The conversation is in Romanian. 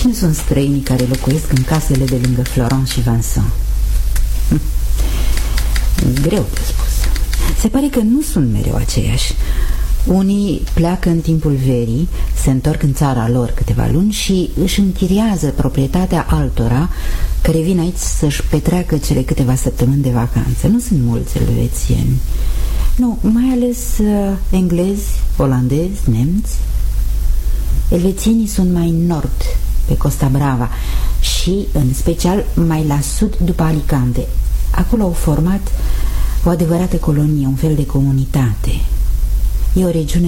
Cine sunt străinii care locuiesc în casele de lângă Florent și Vincent? Greu de spus. Se pare că nu sunt mereu aceiași. Unii pleacă în timpul verii, se întorc în țara lor câteva luni și își închiriază proprietatea altora care vin aici să-și petreacă cele câteva săptămâni de vacanță. Nu sunt mulți elvețieni. Nu, mai ales englezi, olandezi, nemți. Elvețienii sunt mai în nord, pe Costa Brava și, în special, mai la sud după Alicante. Acolo au format o adevărată colonie, un fel de comunitate. E o regiune